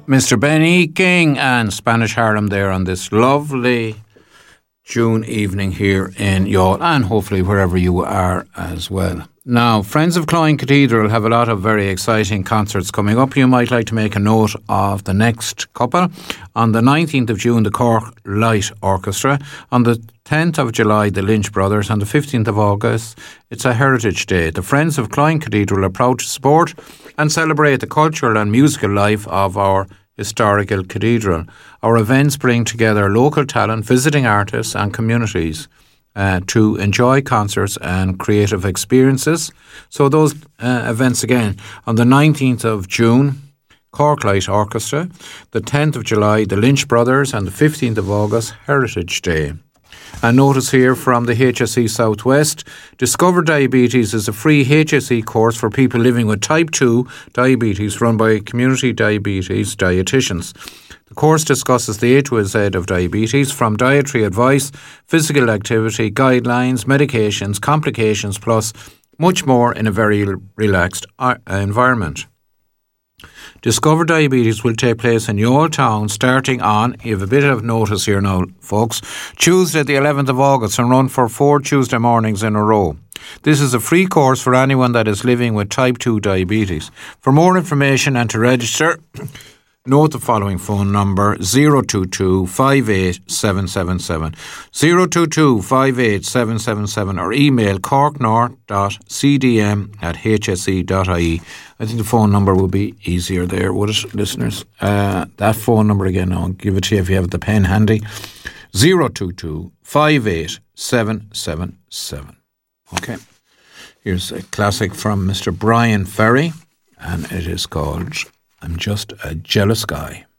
Mr. Benny King and Spanish Harlem there on this lovely June evening here in Youghal, and hopefully wherever you are as well. Now, Friends of Cloyne Cathedral have a lot of very exciting concerts coming up. You might like to make a note of the next couple. On the 19th of June, the Cork Light Orchestra. On the 10th of July, the Lynch Brothers. On the 15th of August, it's a Heritage Day. The Friends of Cloyne Cathedral are proud to support and celebrate the cultural and musical life of our historical cathedral. Our events bring together local talent, visiting artists and communities to enjoy concerts and creative experiences. So those events again, on the 19th of June, Cork Light Orchestra, the 10th of July, the Lynch Brothers, and the 15th of August, Heritage Day. And notice here from the HSE Southwest, Discover Diabetes is a free HSE course for people living with type 2 diabetes run by community diabetes dietitians. The course discusses the A to Z of diabetes, from dietary advice, physical activity, guidelines, medications, complications, plus much more in a very relaxed environment. Discover Diabetes will take place in Youghal Town starting on, you have a bit of notice here now, folks, Tuesday the 11th of August and run for 4 Tuesday mornings in a row. This is a free course for anyone that is living with type 2 diabetes. For more information and to register, note the following phone number: 022 58777, 022 58777, or email corknorth.cdm@hse.ie. I think the phone number will be easier there, would it, listeners? That phone number again, I'll give it to you if you have the pen handy: 022 58777. Okay, here's a classic from Mr. Brian Ferry, and it is called I'm Just a Jealous Guy.